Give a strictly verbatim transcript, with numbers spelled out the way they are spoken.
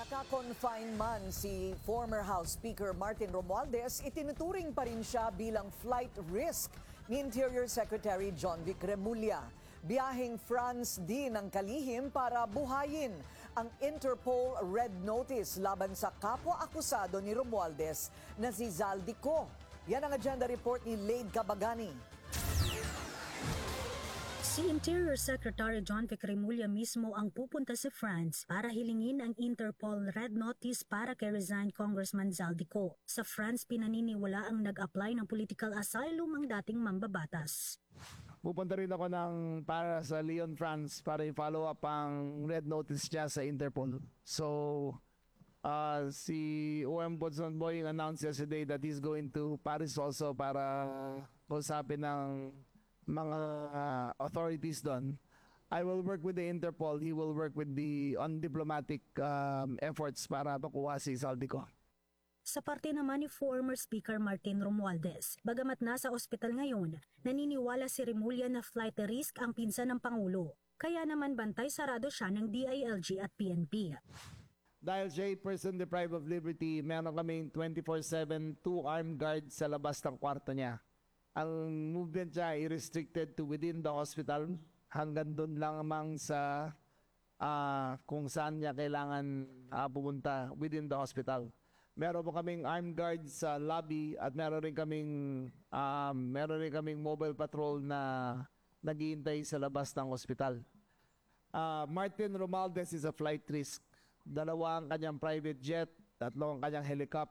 Naka-confine man si former House Speaker Martin Romualdez, itinuturing pa rin siya bilang flight risk ni Interior Secretary John Vic Remulla. Biyaheng France din ang kalihim para buhayin ang Interpol Red Notice laban sa kapwa-akusado ni Romualdez na si Zaldico. Yan ang agenda report ni Lade Cabagani. Si Interior Secretary John Vic Remulla mismo ang pupunta sa France para hilingin ang Interpol Red Notice para kay resigned Congressman Zaldico. Sa France, pinaniniwala ang nag-apply ng political asylum ang dating mambabatas. Pupunta rin ako ng para sa Lyon, France para i-follow up ang Red Notice niya sa Interpol. So, uh, si O M Botsonboy announced yesterday that he's going to Paris also para kausapin ng mga uh, authorities doon. I will work with the Interpol. He will work with the undiplomatic um, efforts para makuha si Zaldico. Sa parte naman ni former Speaker Martin Romualdez, bagamat nasa ospital ngayon, naniniwala si Remulla na flight risk ang pinsan ng Pangulo. Kaya naman bantay sarado siya ng D I L G at P N P. Dahil siya ay person deprived of liberty, meron kaming twenty-four seven two armed guards sa labas ng kwarto niya. Ang movement niya ay restricted to within the hospital hanggang doon lang mang sa uh, kung saan niya kailangan uh, pumunta within the hospital. Meron po kaming armed guards sa lobby at meron rin kaming um, meron rin kaming mobile patrol na naghihintay sa labas ng hospital. Uh, Martin Romualdez is a flight risk. Dalawa ang kanyang private jet, tatlo ang kanyang helicopter.